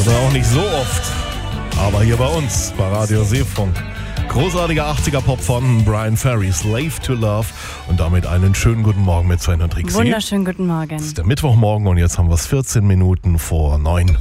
oder auch nicht so oft. Aber hier bei uns, bei Radio Seefunk. Großartiger 80er Pop von Brian Ferry, Slave to Love. Und damit einen schönen guten Morgen mit Sven und Trixie. Wunderschönen guten Morgen. Es ist der Mittwochmorgen und jetzt haben wir es 14 Minuten vor 9.